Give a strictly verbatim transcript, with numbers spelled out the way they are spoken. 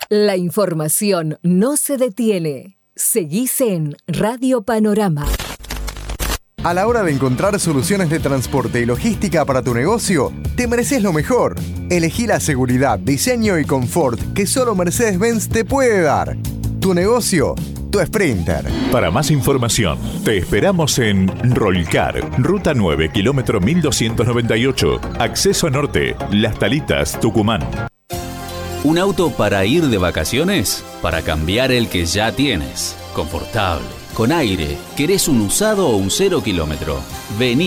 La información no se detiene. Seguís en Radio Panorama. A la hora de encontrar soluciones de transporte y logística para tu negocio, te mereces lo mejor. Elegí la seguridad, diseño y confort que solo Mercedes-Benz te puede dar. Tu negocio, tu Sprinter. Para más información, te esperamos en Rolcar, Ruta nueve, kilómetro mil doscientos noventa y ocho, acceso norte, Las Talitas, Tucumán. ¿Un auto para ir de vacaciones? Para cambiar el que ya tienes. Confortable, con aire. ¿Querés un usado o un cero kilómetro? Vení